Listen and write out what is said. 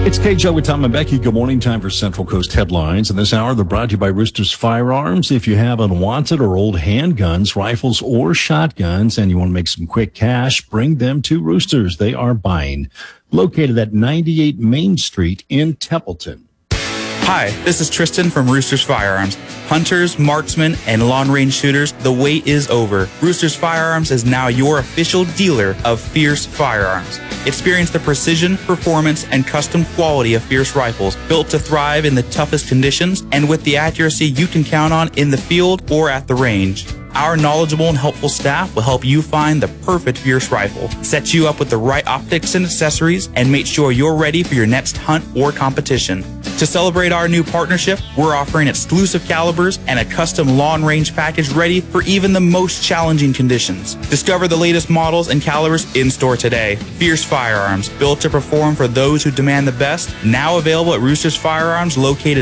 It's KJ with Tom and Becky. Good morning. Time for Central Coast headlines. And this hour, they're brought to you by Roosters Firearms. If you have unwanted or old handguns, rifles, or shotguns, and you want to make some quick cash, bring them to Roosters. They are buying. Located at 98 Main Street in Templeton. Hi, this is Tristan from Roosters Firearms. Hunters, marksmen, and long-range shooters, the wait is over. Roosters Firearms is now your official dealer of Fierce Firearms. Experience the precision, performance, and custom quality of Fierce rifles, built to thrive in the toughest conditions and with the accuracy you can count on in the field or at the range. Our knowledgeable and helpful staff will help you find the perfect Fierce rifle, set you up with the right optics and accessories, and make sure you're ready for your next hunt or competition. To celebrate our new partnership, we're offering exclusive calibers and a custom long-range package ready for even the most challenging conditions. Discover the latest models and calibers in-store today. Fierce Firearms, built to perform for those who demand the best, now available at Roosters Firearms, located